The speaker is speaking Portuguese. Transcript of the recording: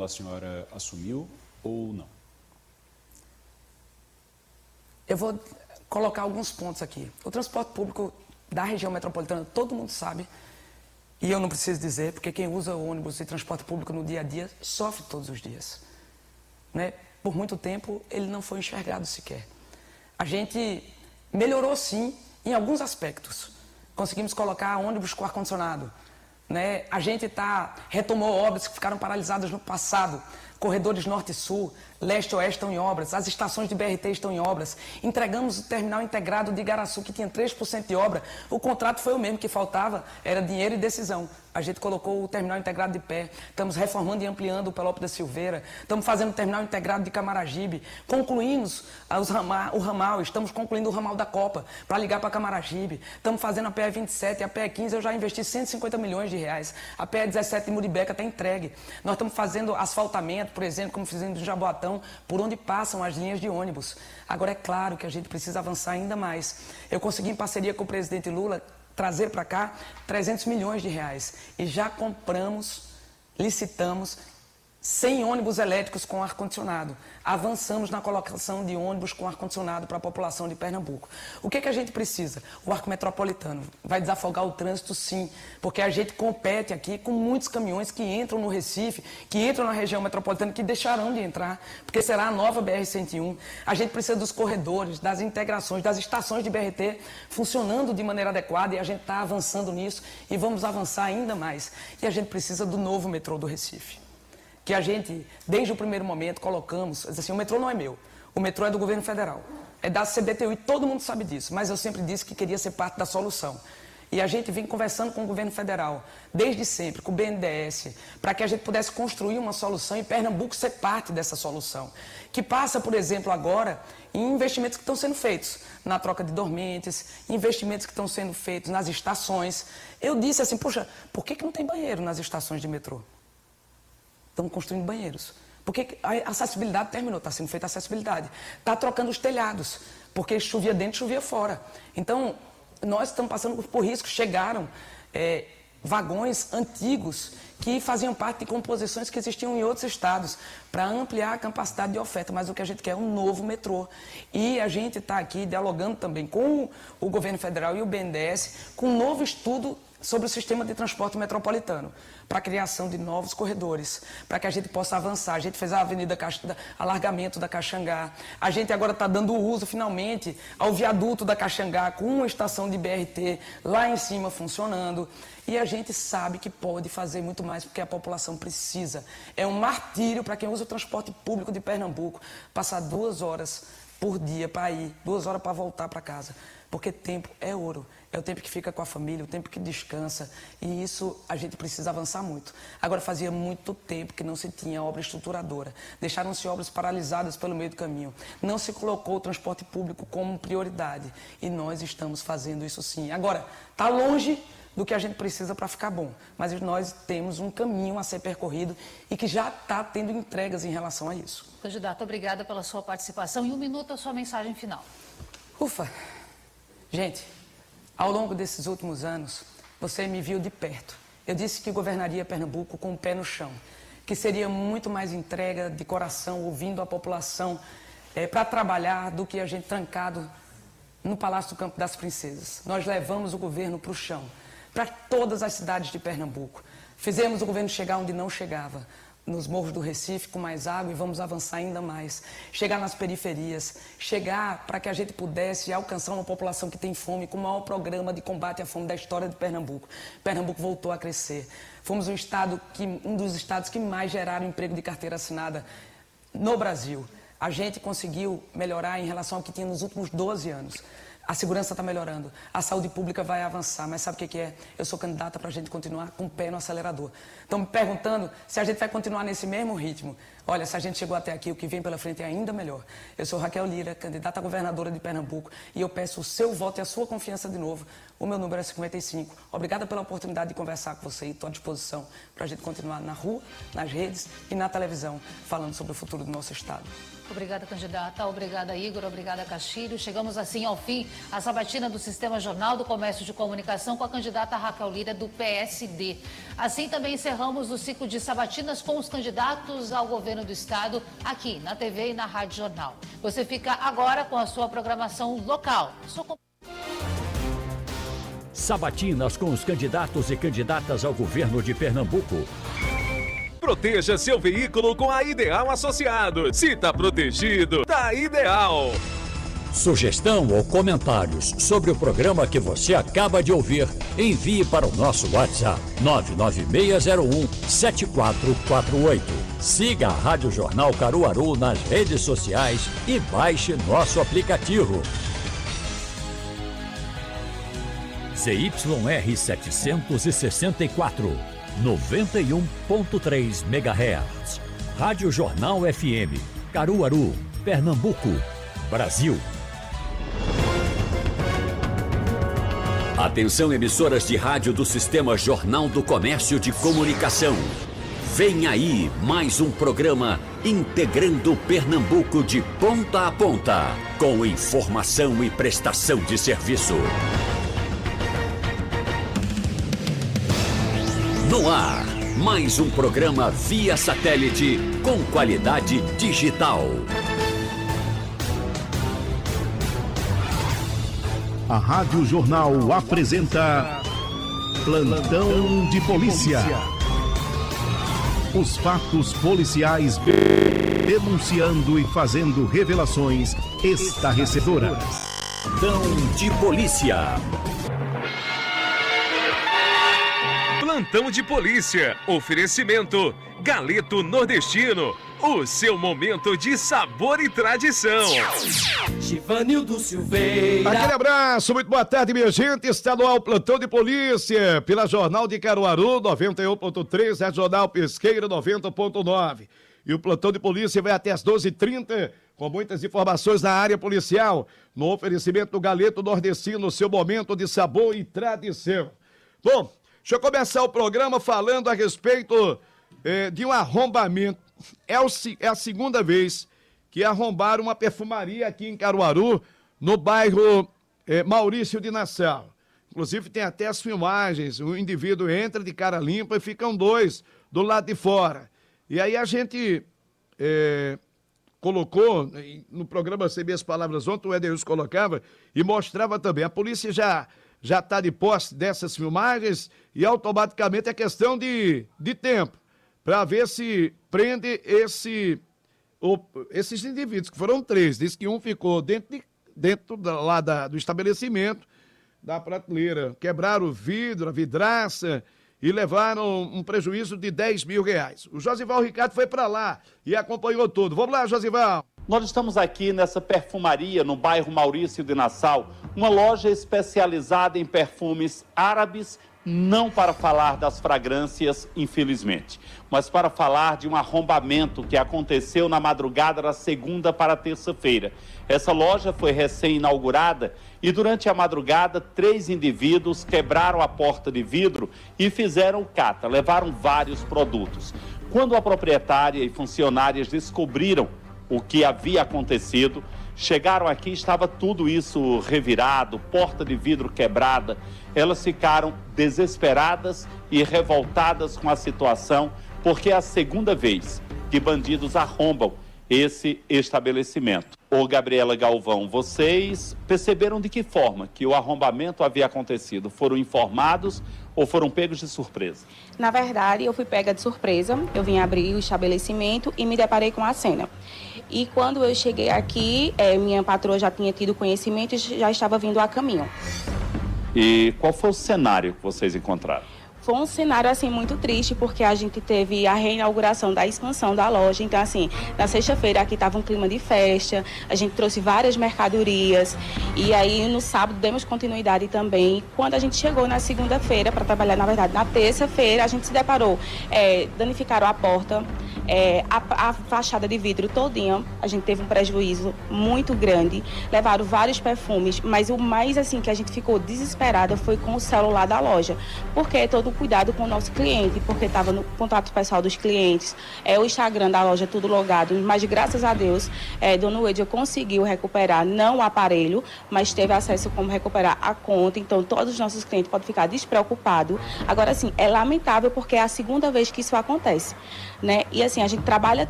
quando a senhora assumiu ou não? Eu vou colocar alguns pontos aqui. O transporte público da região metropolitana, todo mundo sabe, e eu não preciso dizer, porque quem usa ônibus e transporte público no dia a dia sofre todos os dias. Né? Por muito tempo, ele não foi enxergado sequer. A gente melhorou, sim, em alguns aspectos. Conseguimos colocar ônibus com ar-condicionado. Né? A gente retomou obras que ficaram paralisadas no passado. Corredores norte e sul, leste e oeste estão em obras, as estações de BRT estão em obras. Entregamos o terminal integrado de Igaraçu, que tinha 3% de obra. O contrato foi o mesmo, que faltava era dinheiro e decisão. A gente colocou o terminal integrado de pé. Estamos reformando e ampliando o Pelópio da Silveira. Estamos fazendo o terminal integrado de Camaragibe. Concluímos o ramal, estamos concluindo o ramal da Copa para ligar para Camaragibe. Estamos fazendo a PE 27 e a PE 15. Eu já investi 150 milhões de reais. A PE 17 de Muribeca está entregue. Nós estamos fazendo asfaltamento, por exemplo, como fizemos no Jaboatão, por onde passam as linhas de ônibus. Agora, é claro que a gente precisa avançar ainda mais. Eu consegui, em parceria com o presidente Lula, trazer para cá 300 milhões de reais. E já compramos, licitamos 100 ônibus elétricos com ar-condicionado. Avançamos na colocação de ônibus com ar-condicionado para a população de Pernambuco. O que a gente precisa? O arco metropolitano. Vai desafogar o trânsito, sim, porque a gente compete aqui com muitos caminhões que entram no Recife, que entram na região metropolitana, que deixarão de entrar, porque será a nova BR-101. A gente precisa dos corredores, das integrações, das estações de BRT funcionando de maneira adequada, e a gente está avançando nisso e vamos avançar ainda mais. E a gente precisa do novo metrô do Recife, que a gente, desde o primeiro momento, colocamos, assim, o metrô não é meu, o metrô é do governo federal, é da CBTU e todo mundo sabe disso, mas eu sempre disse que queria ser parte da solução. E a gente vem conversando com o governo federal, desde sempre, com o BNDES, para que a gente pudesse construir uma solução e Pernambuco ser parte dessa solução. Que passa, por exemplo, agora, em investimentos que estão sendo feitos na troca de dormentes, investimentos que estão sendo feitos nas estações. Eu disse assim, poxa, por que não tem banheiro nas estações de metrô? Estamos construindo banheiros. Porque a acessibilidade terminou, está sendo feita a acessibilidade. Está trocando os telhados, porque chovia dentro, chovia fora. Então, nós estamos passando por riscos. Chegaram vagões antigos que faziam parte de composições que existiam em outros estados, para ampliar a capacidade de oferta. Mas o que a gente quer é um novo metrô. E a gente está aqui dialogando também com o governo federal e o BNDES, com um novo estudo sobre o sistema de transporte metropolitano, para a criação de novos corredores, para que a gente possa avançar. A gente fez a avenida, alargamento da Caxangá. A gente agora está dando uso, finalmente, ao viaduto da Caxangá, com uma estação de BRT lá em cima funcionando. E a gente sabe que pode fazer muito mais, porque a população precisa. É um martírio para quem usa o transporte público de Pernambuco, passar 2 horas por dia para ir, 2 horas para voltar para casa. Porque tempo é ouro, é o tempo que fica com a família, o tempo que descansa, e isso a gente precisa avançar muito. Agora, fazia muito tempo que não se tinha obra estruturadora, deixaram-se obras paralisadas pelo meio do caminho, não se colocou o transporte público como prioridade, e nós estamos fazendo isso sim. Agora, está longe do que a gente precisa para ficar bom, mas nós temos um caminho a ser percorrido e que já está tendo entregas em relação a isso. Candidato, obrigada pela sua participação. E 1 minuto a sua mensagem final. Ufa! Gente, ao longo desses últimos anos, você me viu de perto. Eu disse que governaria Pernambuco com o pé no chão, que seria muito mais entrega de coração, ouvindo a população, para trabalhar, do que a gente trancado no Palácio do Campo das Princesas. Nós levamos o governo para o chão, para todas as cidades de Pernambuco. Fizemos o governo chegar onde não chegava, nos morros do Recife, com mais água, e vamos avançar ainda mais. Chegar nas periferias, chegar para que a gente pudesse alcançar uma população que tem fome, com o maior programa de combate à fome da história de Pernambuco. Pernambuco voltou a crescer. Fomos um dos estados que mais geraram emprego de carteira assinada no Brasil. A gente conseguiu melhorar em relação ao que tinha nos últimos 12 anos. A segurança está melhorando, a saúde pública vai avançar, mas sabe o que é? Eu sou candidata para a gente continuar com o pé no acelerador. Estão me perguntando se a gente vai continuar nesse mesmo ritmo. Olha, se a gente chegou até aqui, o que vem pela frente é ainda melhor. Eu sou Raquel Lira, candidata a governadora de Pernambuco, e eu peço o seu voto e a sua confiança de novo. O meu número é 55. Obrigada pela oportunidade de conversar com você, e estou à disposição para a gente continuar na rua, nas redes e na televisão, falando sobre o futuro do nosso estado. Obrigada, candidata. Obrigada, Igor. Obrigada, Castilho. Chegamos assim ao fim a sabatina do Sistema Jornal do Comércio de Comunicação com a candidata Raquel Lira, do PSD. Assim também encerramos o ciclo de sabatinas com os candidatos ao governo do Estado aqui na TV e na Rádio Jornal. Você fica agora com a sua programação local. Sabatinas com os candidatos e candidatas ao governo de Pernambuco. Proteja seu veículo com a Ideal Associados. Se tá protegido, tá ideal. Sugestão ou comentários sobre o programa que você acaba de ouvir, envie para o nosso WhatsApp 99601-7448. Siga a Rádio Jornal Caruaru nas redes sociais e baixe nosso aplicativo. ZYR 764, 91.3 MHz. Rádio Jornal FM, Caruaru, Pernambuco, Brasil. Atenção, emissoras de rádio do Sistema Jornal do Comércio de Comunicação. Vem aí mais um programa integrando Pernambuco de ponta a ponta, com informação e prestação de serviço. No ar, mais um programa via satélite com qualidade digital. A Rádio Jornal apresenta Plantão de Polícia. Os fatos policiais denunciando e fazendo revelações estarrecedoras. Plantão de Polícia. Plantão de Polícia. Oferecimento Galeto Nordestino. O seu momento de sabor e tradição. Givanildo Silveira. Aquele abraço, muito boa tarde, minha gente. Está no ar o Plantão de Polícia, pela Jornal de Caruaru, 91.3, Regional Pesqueira, 90.9. E o Plantão de Polícia vai até as 12h30, com muitas informações na área policial, no oferecimento do Galeto Nordestino, seu momento de sabor e tradição. Bom, deixa eu começar o programa falando a respeito de um arrombamento. É a segunda vez que arrombaram uma perfumaria aqui em Caruaru, no bairro Maurício de Nassau. Inclusive tem até as filmagens, o indivíduo entra de cara limpa e ficam dois do lado de fora. E aí a gente colocou, no programa Recebi as Palavras ontem, o Edeus colocava e mostrava também. A polícia já está de posse dessas filmagens e automaticamente é questão de tempo para ver se prende esses indivíduos, que foram 3. Diz que um ficou dentro do estabelecimento, da prateleira. Quebraram o vidro, a vidraça e levaram um prejuízo de R$10 mil. O Josival Ricardo foi para lá e acompanhou tudo. Vamos lá, Josival. Nós estamos aqui nessa perfumaria no bairro Maurício de Nassau, uma loja especializada em perfumes árabes, não para falar das fragrâncias, infelizmente, mas para falar de um arrombamento que aconteceu na madrugada da segunda para terça-feira. Essa loja foi recém-inaugurada e durante a madrugada 3 indivíduos quebraram a porta de vidro e fizeram cata, levaram vários produtos. Quando a proprietária e funcionárias descobriram o que havia acontecido, chegaram aqui, estava tudo isso revirado, porta de vidro quebrada. Elas ficaram desesperadas e revoltadas com a situação, porque é a segunda vez que bandidos arrombam esse estabelecimento. Ô Gabriela Galvão, vocês perceberam de que forma que o arrombamento havia acontecido? Foram informados ou foram pegos de surpresa? Na verdade, eu fui pega de surpresa. Eu vim abrir o estabelecimento e me deparei com a cena. E quando eu cheguei aqui, minha patroa já tinha tido conhecimento e já estava vindo a caminho. E qual foi o cenário que vocês encontraram? Foi um cenário, assim, muito triste, porque a gente teve a reinauguração da expansão da loja. Então, assim, na sexta-feira aqui estava um clima de festa, a gente trouxe várias mercadorias. E aí, no sábado, demos continuidade também. Quando a gente chegou na segunda-feira para trabalhar, na verdade, na terça-feira, a gente se deparou, danificaram a porta, a fachada de vidro todinha, a gente teve um prejuízo muito grande, levaram vários perfumes, mas o mais assim que a gente ficou desesperada foi com o celular da loja, porque é todo o cuidado com o nosso cliente, porque estava no contato pessoal dos clientes, o Instagram da loja tudo logado, mas graças a Deus, Dona Wade conseguiu recuperar, não o aparelho, mas teve acesso como recuperar a conta, então todos os nossos clientes podem ficar despreocupados. Agora, assim, é lamentável porque é a segunda vez que isso acontece, né? E assim, a gente trabalha